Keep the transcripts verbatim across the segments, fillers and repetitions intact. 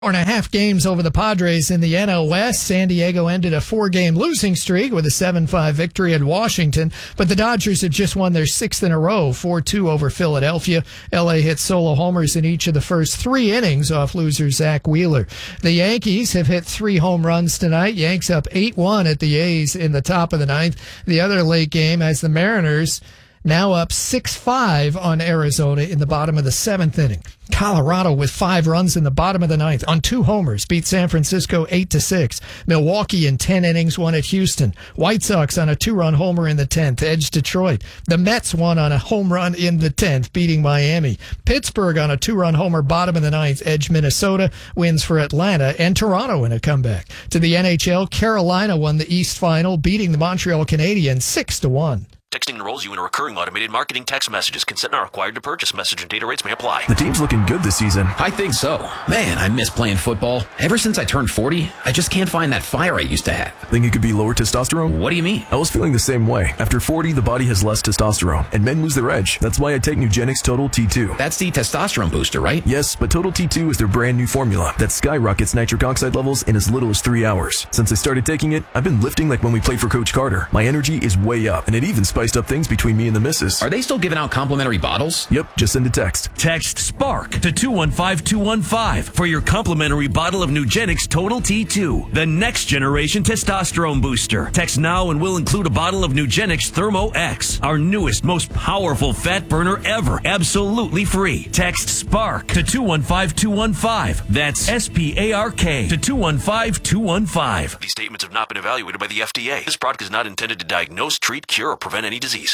Four and a half games over the Padres in the N L West. San Diego ended a four-game losing streak with a seven five victory at Washington, but the Dodgers have just won their sixth in a row, four two over Philadelphia. L A hit solo homers in each of the first three innings off loser Zach Wheeler. The Yankees have hit three home runs tonight. Yanks up eight one at the A's in the top of the ninth. The other late game as the Mariners now up six five on Arizona in the bottom of the seventh inning. Colorado with five runs in the bottom of the ninth on two homers beat San Francisco eight to six. Milwaukee in ten innings won at Houston. White Sox on a two-run homer in the tenth edged Detroit. The Mets won on a home run in the tenth beating Miami. Pittsburgh on a two-run homer bottom of the ninth edged Minnesota. Wins for Atlanta and Toronto in a comeback. To the N H L, Carolina won the East Final beating the Montreal Canadiens six to one. Texting enrolls you in a recurring automated marketing text messages. Consent not required to purchase. Message and data rates may apply. The team's looking good this season. I think so. Man, I miss playing football. Ever since I turned forty, I just can't find that fire I used to have. Think it could be lower testosterone? What do you mean? I was feeling the same way. After forty, the body has less testosterone, and men lose their edge. That's why I take Nugenix Total T two. That's the testosterone booster, right? Yes, but Total T two is their brand new formula that skyrockets nitric oxide levels in as little as three hours. Since I started taking it, I've been lifting like when we played for Coach Carter. My energy is way up, and it even spiced up things between me and the missus. Are they still giving out complimentary bottles? Yep, just send a text. Text SPARK to two one five two one five for your complimentary bottle of Nugenix Total T two, the next generation testosterone booster. Text now and we'll include a bottle of Nugenix Thermo X, our newest, most powerful fat burner ever, absolutely free. Text SPARK to two one five two one five. That's S P A R K to two one five two one five. These statements have not been evaluated by the F D A. This product is not intended to diagnose, treat, cure, or prevent any disease.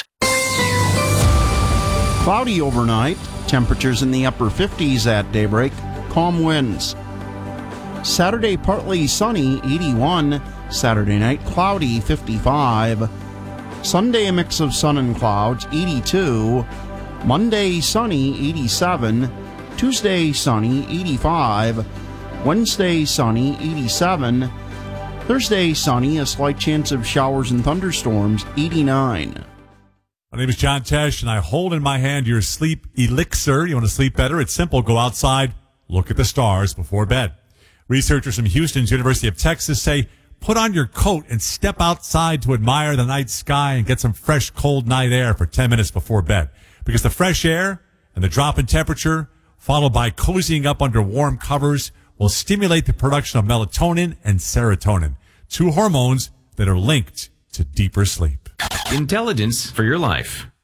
Cloudy overnight, temperatures in the upper fifties at daybreak, calm winds. Saturday partly sunny, eighty-one. Saturday night cloudy, fifty-five. Sunday a mix of sun and clouds, eighty-two. Monday sunny, eighty-seven. Tuesday sunny, eighty-five. Wednesday sunny, eighty-seven. Thursday sunny, a slight chance of showers and thunderstorms, eighty-nine. My name is John Tesh, and I hold in my hand your sleep elixir. You want to sleep better? It's simple. Go outside, look at the stars before bed. Researchers from Houston's University of Texas say put on your coat and step outside to admire the night sky and get some fresh, cold night air for ten minutes before bed. Because the fresh air and the drop in temperature, followed by cozying up under warm covers, will stimulate the production of melatonin and serotonin, two hormones that are linked to deeper sleep. Intelligence for your life.